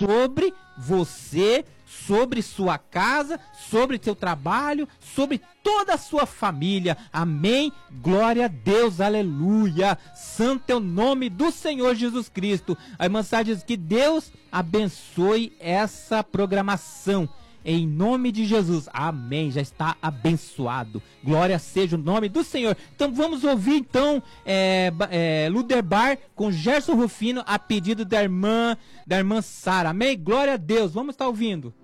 sobre você, sobre sua casa, sobre seu trabalho, sobre toda a sua família. Amém? Glória a Deus, aleluia. Santo é o nome do Senhor Jesus Cristo. A mensagem diz que Deus abençoe essa programação. Em nome de Jesus, amém, já está abençoado, glória seja o nome do Senhor. Então vamos ouvir então Luderbar com Gerson Rufino, a pedido da irmã Sara, amém, glória a Deus, vamos estar ouvindo.